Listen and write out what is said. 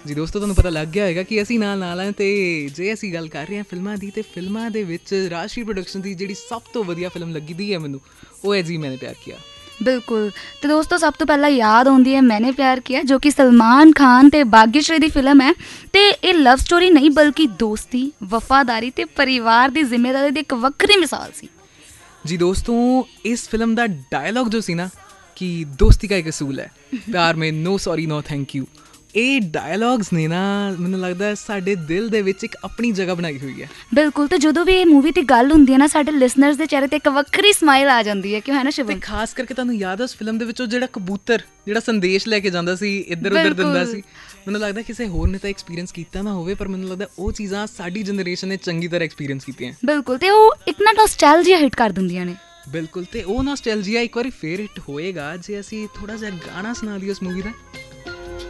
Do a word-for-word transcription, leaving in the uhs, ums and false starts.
ਜੀ ਦੋਸਤੋ, ਤੁਹਾਨੂੰ ਪਤਾ ਲੱਗ ਗਿਆ ਹੋਏਗਾ ਕਿ ਅਸੀਂ ਨਾਲ ਨਾਲ ਹਾਂ। ਅਤੇ ਜੇ ਅਸੀਂ ਗੱਲ ਕਰ ਰਹੇ ਹਾਂ ਫਿਲਮਾਂ ਦੀ, ਅਤੇ ਫਿਲਮਾਂ ਦੇ ਵਿੱਚ ਰਾਜਸ਼੍ਰੀ ਪ੍ਰੋਡਕਸ਼ਨ ਦੀ ਜਿਹੜੀ ਸਭ ਤੋਂ ਵਧੀਆ ਫਿਲਮ ਲੱਗੀ ਦੀ ਹੈ ਮੈਨੂੰ, ਉਹ ਹੈ ਜੀ ਮੈਨੇ ਪਿਆਰ ਕੀਆ। ਬਿਲਕੁਲ। ਅਤੇ ਦੋਸਤੋ, ਸਭ ਤੋਂ ਪਹਿਲਾਂ ਯਾਦ ਆਉਂਦੀ ਹੈ ਮੈਨੇ ਪਿਆਰ ਕੀਆ, ਜੋ ਕਿ ਸਲਮਾਨ ਖਾਨ ਅਤੇ ਭਾਗਯਸ਼੍ਰੀ ਦੀ ਫਿਲਮ ਹੈ। ਅਤੇ ਇਹ ਲਵ ਸਟੋਰੀ ਨਹੀਂ ਬਲਕਿ ਦੋਸਤੀ, ਵਫਾਦਾਰੀ ਅਤੇ ਪਰਿਵਾਰ ਦੀ ਜ਼ਿੰਮੇਦਾਰੀ ਦੀ ਇੱਕ ਵੱਖਰੀ ਮਿਸਾਲ ਸੀ। ਜੀ ਦੋਸਤੋ, ਇਸ ਫਿਲਮ ਦਾ ਡਾਇਲੋਗ ਜੋ ਸੀ ਨਾ ਕਿ ਦੋਸਤੀ ਕਾ ਇੱਕ ਅਸੂਲ ਹੈ, ਪਿਆਰ ਮੇਂ ਨੋ ਸੌਰੀ ਨੋ ਥੈਂਕ ਯੂ, ਇਹ ਡਾਇਲੋਗਸ ਨੇ ਨਾ ਮੈਨੂੰ ਲੱਗਦਾ ਸਾਡੇ ਦਿਲ ਦੇ ਵਿੱਚ ਇੱਕ ਆਪਣੀ ਜਗ੍ਹਾ ਬਣਾਈ ਹੋਈ ਹੈ। ਬਿਲਕੁਲ। ਅਤੇ ਜਦੋਂ ਵੀ ਇਹ ਮੂਵੀ ਦੀ ਗੱਲ ਹੁੰਦੀ ਹੈ ਨਾ, ਸਾਡੇ ਲਿਸਨਰਸ ਦੇ ਚਿਹਰੇ 'ਤੇ ਇੱਕ ਵੱਖਰੀ ਸਮਾਈਲ ਆ ਜਾਂਦੀ ਹੈ, ਕਿਉਂ ਹੈ ਨਾ ਸ਼ਿਵਮ? ਅਤੇ ਖਾਸ ਕਰਕੇ ਤੁਹਾਨੂੰ ਯਾਦ ਹੈ ਉਸ ਫਿਲਮ ਦੇ ਵਿੱਚ ਉਹ ਜਿਹੜਾ ਕਬੂਤਰ ਜਿਹੜਾ ਸੰਦੇਸ਼ ਲੈ ਕੇ ਜਾਂਦਾ ਸੀ, ਇੱਧਰ ਉੱਧਰ ਦਿੰਦਾ ਸੀ, ਮੈਨੂੰ ਲੱਗਦਾ ਕਿਸੇ ਹੋਰ ਨੇ ਤਾਂ ਐਕਸਪੀਰੀਅੰਸ ਕੀਤਾ ਨਾ ਹੋਵੇ, ਪਰ ਮੈਨੂੰ ਲੱਗਦਾ ਉਹ ਚੀਜ਼ਾਂ ਸਾਡੀ ਜਨਰੇਸ਼ਨ ਨੇ ਚੰਗੀ ਤਰ੍ਹਾਂ ਐਕਸਪੀਰੀਅੰਸ ਕੀਤੀਆਂ। ਬਿਲਕੁਲ। ਅਤੇ ਉਹ ਇੱਕ ਨਾ ਨੋਸਟੈਲਜੀਆ ਹਿੱਟ ਕਰ ਦਿੰਦੀਆਂ ਨੇ। ਬਿਲਕੁਲ। ਅਤੇ ਉਹ ਨੋਸਟੈਲਜੀਆ ਇੱਕ ਵਾਰੀ ਫੇਰ ਹਿੱਟ ਹੋਏਗਾ ਜੇ ਅਸੀਂ ਥੋੜ੍ਹਾ ਜਿਹਾ ਗਾਣਾ ਸੁਣਾ ਦਈਏ ਉਸ ਮੂਵੀ ਦਾ।